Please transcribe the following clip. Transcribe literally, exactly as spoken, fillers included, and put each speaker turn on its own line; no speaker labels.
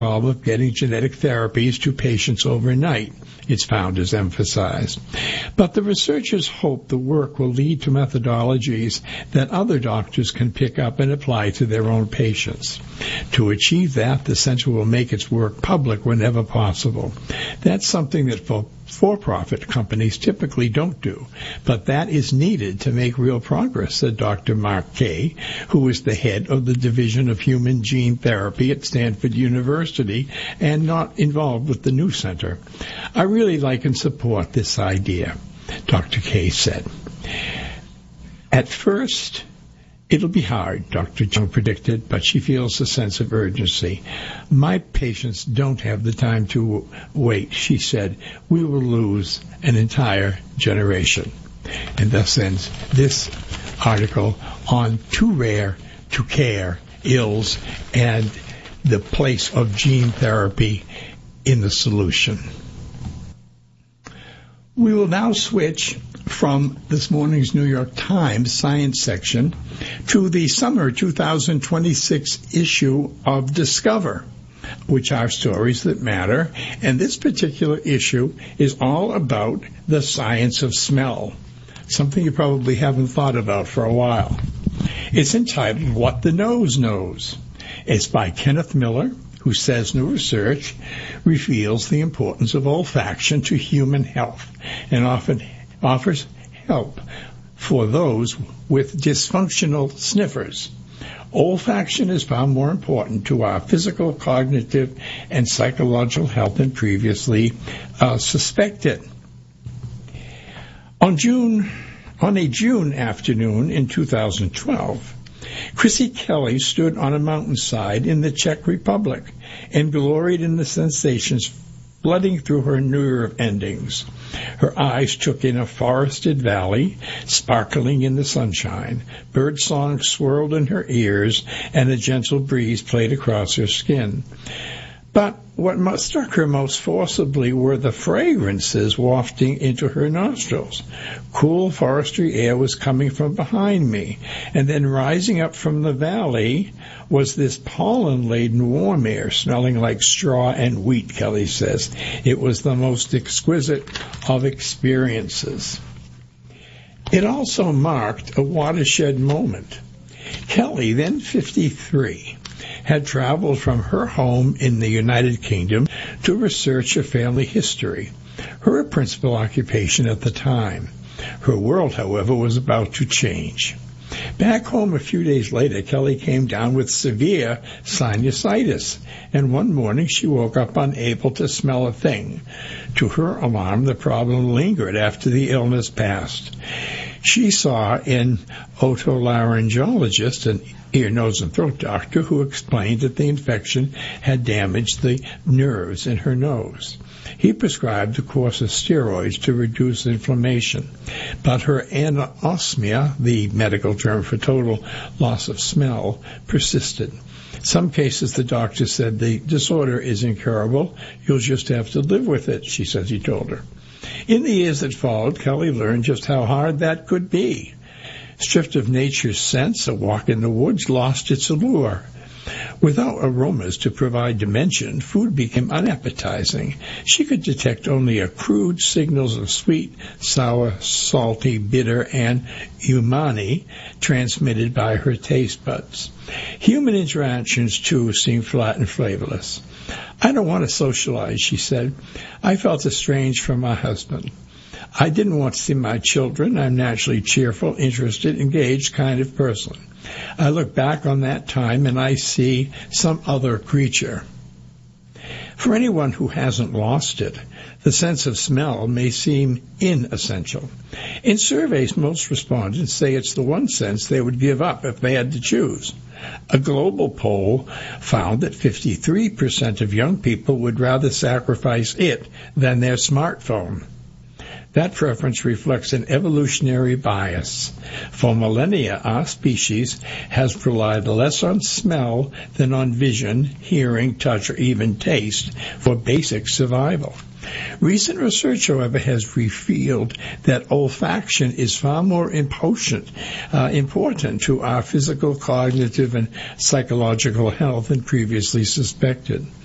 of getting genetic therapies to patients overnight, its founders emphasized. But the researchers hope the work will lead to methodologies that other doctors can pick up and apply to their own patients. To achieve that, the center will make its work public whenever possible. That's something that for for-profit companies typically don't do, but that is needed to make real progress, said Doctor Mark Kay, who is the head of the Division of Human Gene Therapy at Stanford University and not involved with the new center. I really like and support this idea, Doctor Kay said. At first, it'll be hard, Doctor Jung predicted, but she feels a sense of urgency. My patients don't have the time to wait, she said. We will lose an entire generation. And thus ends this article on too rare to care ills and the place of gene therapy in the solution. We will now switch from this morning's New York Times science section to the summer two thousand twenty-six issue of Discover, which are stories that matter. And this particular issue is all about the science of smell, something you probably haven't thought about for a while. It's entitled What the Nose Knows. It's by Kenneth Miller, who says new research reveals the importance of olfaction to human health and often offers help for those with dysfunctional sniffers. Olfaction is far more important to our physical, cognitive, and psychological health than previously uh, suspected. On June, on a June afternoon in two thousand twelve, Chrissy Kelly stood on a mountainside in the Czech Republic and gloried in the sensations flooding through her nerve endings. Her eyes took in a forested valley, sparkling in the sunshine. Birdsong swirled in her ears, and a gentle breeze played across her skin. But what struck her most forcibly were the fragrances wafting into her nostrils. Cool forestry air was coming from behind me, and then rising up from the valley was this pollen-laden warm air smelling like straw and wheat, Kelly says. It was the most exquisite of experiences. It also marked a watershed moment. Kelly, then fifty-three, had traveled from her home in the United Kingdom to research her family history, her principal occupation at the time. Her world, however, was about to change. Back home a few days later, Kelly came down with severe sinusitis, and one morning she woke up unable to smell a thing. To her alarm, the problem lingered after the illness passed. She saw an otolaryngologist, an ear, nose, and throat doctor, who explained that the infection had damaged the nerves in her nose. He prescribed a course of steroids to reduce inflammation, but her anosmia, the medical term for total loss of smell, persisted. In some cases, the doctor said the disorder is incurable. You'll just have to live with it, she says he told her. In the years that followed, Kelly learned just how hard that could be. Stripped of nature's scents, a walk in the woods lost its allure. Without aromas to provide dimension, food became unappetizing. She could detect only a crude signals of sweet, sour, salty, bitter, and umami transmitted by her taste buds. Human interactions, too, seemed flat and flavorless. I don't want to socialize, she said. I felt estranged from my husband. I didn't want to see my children. I'm naturally cheerful, interested, engaged kind of person. I look back on that time and I see some other creature. For anyone who hasn't lost it, the sense of smell may seem inessential. In surveys, most respondents say it's the one sense they would give up if they had to choose. A global poll found that fifty-three percent of young people would rather sacrifice it than their smartphone. That preference reflects an evolutionary bias. For millennia, our species has relied less on smell than on vision, hearing, touch, or even taste for basic survival. Recent research, however, has revealed that olfaction is far more important, uh, important to our physical, cognitive, and psychological health than previously suspected.